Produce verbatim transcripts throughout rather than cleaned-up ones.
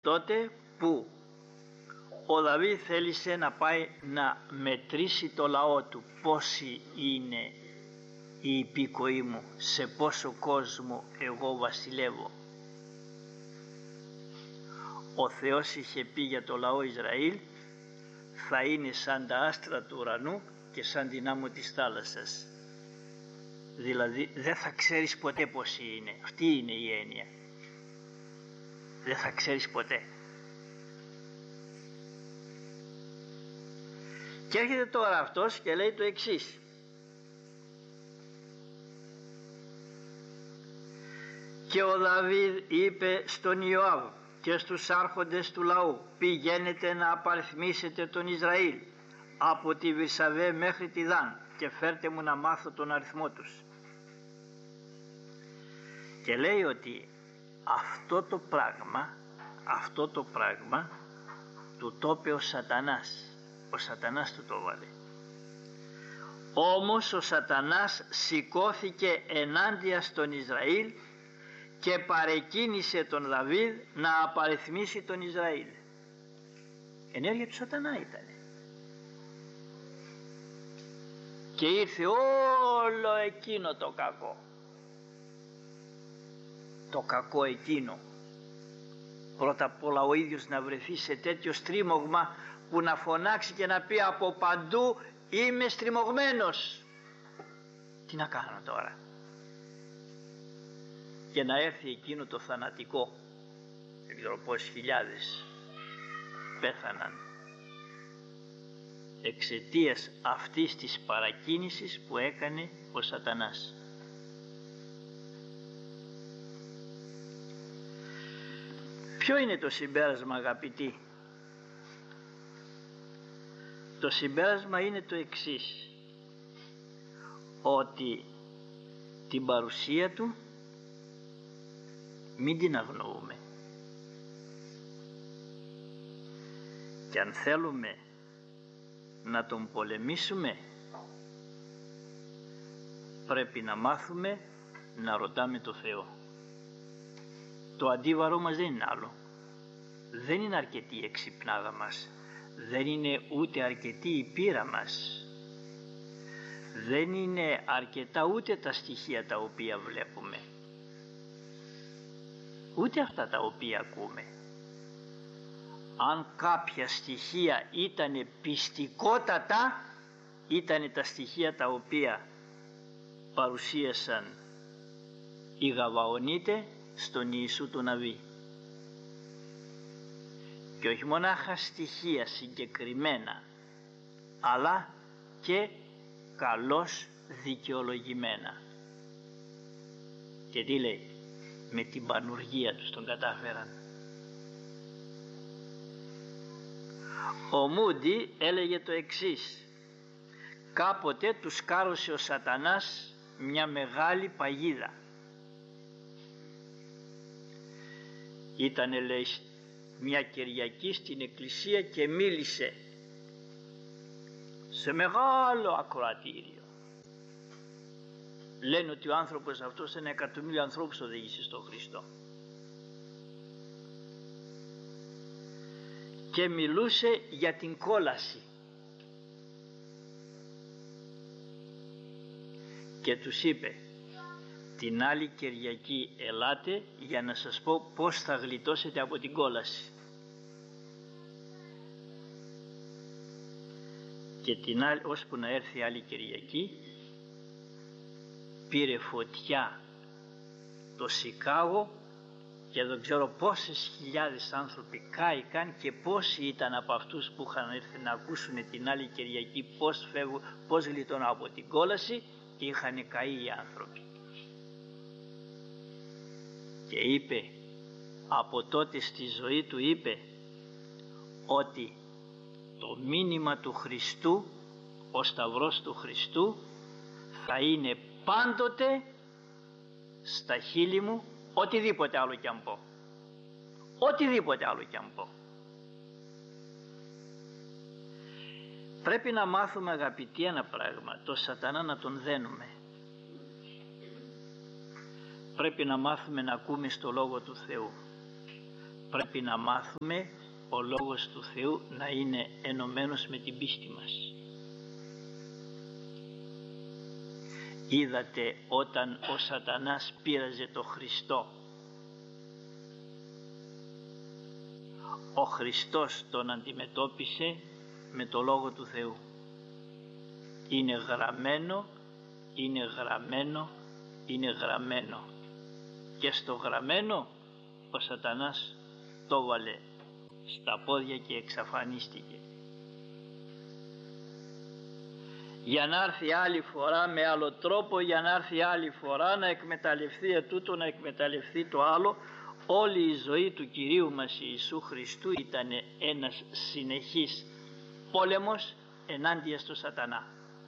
τότε που ο Δαβίδ θέλησε να πάει να μετρήσει το λαό του, πόσοι είναι οι υπήκοοι μου, σε πόσο κόσμο εγώ βασιλεύω. Ο Θεός είχε πει για το λαό Ισραήλ, θα είναι σαν τα άστρα του ουρανού και σαν την άμμο της θάλασσας. Δηλαδή δεν θα ξέρεις ποτέ πόσοι είναι. Αυτή είναι η έννοια. Δεν θα ξέρεις ποτέ. Και έρχεται τώρα αυτός και λέει το εξής. Και ο Δαβίδ είπε στον Ιωάβ και στους άρχοντες του λαού, πηγαίνετε να απαριθμίσετε τον Ισραήλ από τη Βυρσαβέ μέχρι τη Δάν και φέρτε μου να μάθω τον αριθμό τους. Και λέει ότι αυτό το πράγμα, αυτό το πράγμα του το είπε ο Σατανάς. Ο Σατανάς του το βάλε. Όμως ο Σατανάς σηκώθηκε ενάντια στον Ισραήλ και παρεκκίνησε τον Δαβίδ να απαριθμίσει τον Ισραήλ. Ενέργεια του Σατανά ήταν. Και ήρθε όλο εκείνο το κακό. Το κακό εκείνο. Πρώτα απ' όλα ο ίδιος να βρεθεί σε τέτοιο στρίμωγμα που να φωνάξει και να πει από παντού είμαι στριμωγμένος. Τι να κάνω τώρα. Και να έρθει εκείνο το θανατικό. Δεν ξέρω πόσες χιλιάδες πέθαναν εξαιτίας αυτής της παρακίνησης που έκανε ο Σατανάς. Ποιο είναι το συμπέρασμα, αγαπητοί? Το συμπέρασμα είναι το εξής, ότι την παρουσία του μην την αγνοούμε. Και αν θέλουμε να τον πολεμήσουμε, πρέπει να μάθουμε να ρωτάμε το Θεό. Το αντίβαρό μας δεν είναι άλλο. Δεν είναι αρκετή η εξυπνάδα μας. Δεν είναι ούτε αρκετή η πείρα μας. Δεν είναι αρκετά ούτε τα στοιχεία τα οποία βλέπουμε. Ούτε αυτά τα οποία ακούμε. Αν κάποια στοιχεία ήταν πιστικότατα, ήταν τα στοιχεία τα οποία παρουσίασαν οι Γαβαονίτε στον Ιησού τον Ναβί. Και όχι μονάχα στοιχεία συγκεκριμένα, αλλά και καλώς δικαιολογημένα. Και τι λέει? Με την πανουργία τους τον κατάφεραν. Ο Μούντι έλεγε το εξής: κάποτε τους κάρωσε ο Σατανάς μια μεγάλη παγίδα. Ήτανε, λέει, μια Κυριακή στην εκκλησία και μίλησε σε μεγάλο ακροατήριο. Λένε ότι ο άνθρωπος αυτός ένα εκατομμύριο ανθρώπους οδήγησε στον Χριστό. Και μιλούσε για την κόλαση. Και τους είπε, την άλλη Κυριακή ελάτε για να σας πω πώς θα γλιτώσετε από την κόλαση. Και την άλλη, ώσπου να έρθει η άλλη Κυριακή, πήρε φωτιά το Σικάγο και δεν ξέρω πόσες χιλιάδες άνθρωποι κάηκαν, και πόσοι ήταν από αυτούς που είχαν έρθει να ακούσουν την άλλη Κυριακή πώς φεύγουν, πώς γλιτώνουν από την κόλαση, και είχαν καεί οι άνθρωποι. Και είπε, από τότε στη ζωή του είπε ότι το μήνυμα του Χριστού, ο Σταυρός του Χριστού, θα είναι πάντοτε στα χείλη μου, οτιδήποτε άλλο κι αν πω. Οτιδήποτε άλλο κι αν πω. Πρέπει να μάθουμε, αγαπητοί, ένα πράγμα, το Σατανά να τον δένουμε. Πρέπει να μάθουμε να ακούμε στο Λόγο του Θεού. πρέπει να μάθουμε ο Λόγος του Θεού να είναι ενωμένος με την πίστη μας. Είδατε όταν ο Σατανάς πείραζε το Χριστό, ο Χριστός τον αντιμετώπισε με το Λόγο του Θεού. Είναι γραμμένο, είναι γραμμένο, είναι γραμμένο. Και στο γραμμένο ο Σατανάς το βάλε στα πόδια και εξαφανίστηκε. Για να έρθει άλλη φορά με άλλο τρόπο, για να έρθει άλλη φορά να εκμεταλλευτεί ετούτο, να εκμεταλλευτεί το άλλο. Όλη η ζωή του Κυρίου μας Ιησού Χριστού ήταν ένας συνεχής πόλεμος ενάντια στο Σατανά,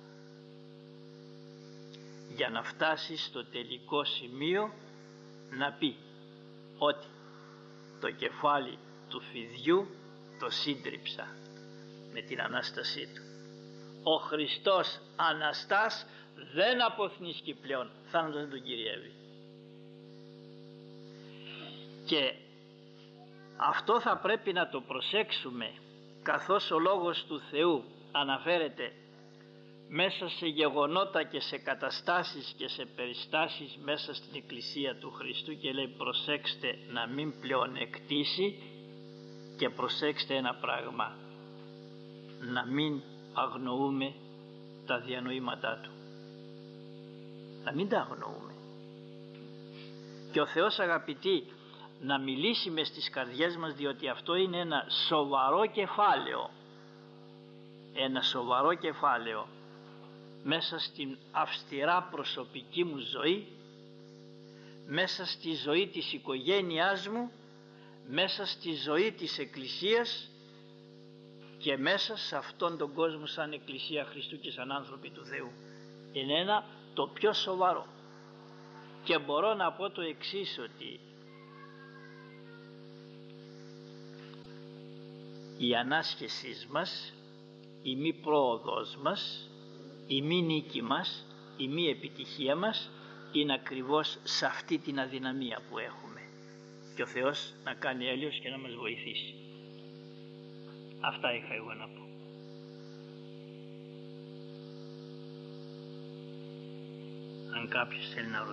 για να φτάσει στο τελικό σημείο να πει ότι το κεφάλι του φιδιού το σύντριψα με την Ανάστασή του. Ο Χριστός Αναστάς δεν αποθνίσκει πλέον, θάνατος δεν τον κυριεύει. Και αυτό θα πρέπει να το προσέξουμε, καθώς ο Λόγος του Θεού αναφέρεται μέσα σε γεγονότα και σε καταστάσεις και σε περιστάσεις μέσα στην Εκκλησία του Χριστού, και λέει προσέξτε να μην πλεονεκτήσει, και προσέξτε ένα πράγμα, να μην αγνοούμε τα διανοήματά του, να μην τα αγνοούμε. Και ο Θεός, αγαπητοί, να μιλήσει μες στις καρδιές μας, διότι αυτό είναι ένα σοβαρό κεφάλαιο, ένα σοβαρό κεφάλαιο μέσα στην αυστηρά προσωπική μου ζωή, μέσα στη ζωή της οικογένειάς μου, μέσα στη ζωή της Εκκλησίας και μέσα σε αυτόν τον κόσμο σαν Εκκλησία Χριστού και σαν άνθρωποι του Θεού. Είναι ένα το πιο σοβαρό. Και μπορώ να πω το εξής, ότι η ανάσχεσή μας, η μη πρόοδος μας, η μη νίκη μας, η μη επιτυχία μας είναι ακριβώς σε αυτή την αδυναμία που έχουμε, και ο Θεός να κάνει έλεος και να μας βοηθήσει. Αυτά είχα εγώ να πω. Αν κάποιος θέλει να ρωτήσει.